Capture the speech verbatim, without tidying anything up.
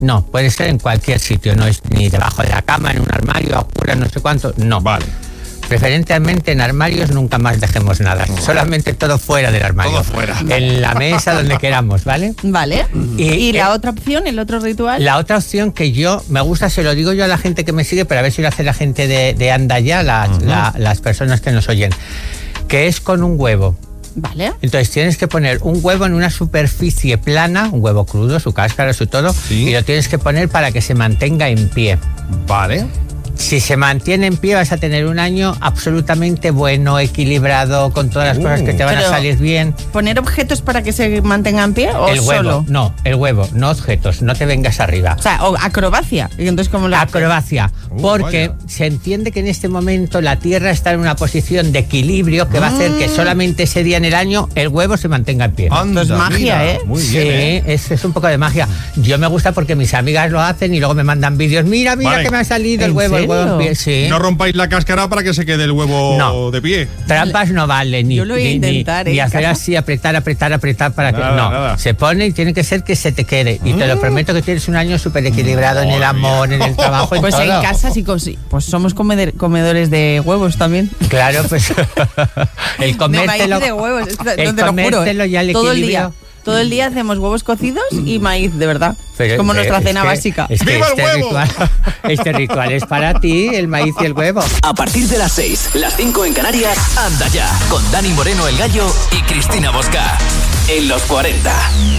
No, puede ser en cualquier sitio, no es ni debajo de la cama, en un armario, a oscuras, no sé cuánto, no. Vale. Preferentemente en armarios nunca más dejemos nada, no, solamente todo fuera del armario. Todo fuera. En la mesa, donde queramos, ¿vale? Vale. ¿Y, ¿Y la eh, otra opción, el otro ritual? La otra opción que yo, me gusta, se lo digo yo a la gente que me sigue, pero a ver si lo hace la gente de, de Anda Ya, las, uh-huh. la, las personas que nos oyen, que es con un huevo. Vale. Entonces tienes que poner un huevo en una superficie plana, un huevo crudo, su cáscara, su todo, ¿sí? Y lo tienes que poner para que se mantenga en pie. Vale. Si se mantiene en pie vas a tener un año absolutamente bueno, equilibrado, con todas las uh, cosas que te van a salir bien. ¿Poner objetos para que se mantenga en pie o el huevo, solo? No, el huevo, no objetos, no te vengas arriba. O sea, o acrobacia. ¿Y entonces cómo la acrobacia, uh, porque vaya. Se entiende que en este momento la Tierra está en una posición de equilibrio que va a hacer que solamente ese día en el año el huevo se mantenga en pie. Anda, es magia, mira, ¿eh? Muy sí, bien, ¿eh? es, es un poco de magia. Yo me gusta porque mis amigas lo hacen y luego me mandan vídeos. Mira, mira vale. que me ha salido el huevo, serio? el huevo en pie. Sí. No rompáis la cáscara para que se quede el huevo no. de pie. Trampas no valen, ni, Yo lo voy a ni, intentar, ni, ¿eh, ni hacer casa? así, apretar, apretar, apretar para nada, que... No, nada. Se pone y tiene que ser que se te quede. Y mm. te lo prometo que tienes un año súper equilibrado mm. en el amor, mía. En el trabajo, en pues todo. Pues en casa sí, pues somos comer, comedores de huevos también. Claro, pues el comértelo... De, de huevos, es que, el te lo juro, ¿eh? ya el todo el día. Todo el día hacemos huevos cocidos y maíz, de verdad. Pero, es como nuestra es cena que, básica. Es que ¡Viva este, el huevo! Ritual, este ritual es para ti, el maíz y el huevo. A partir de las seis, las cinco en Canarias, Anda Ya, con Dani Moreno el Gallo y Cristina Bosca. En los cuarenta.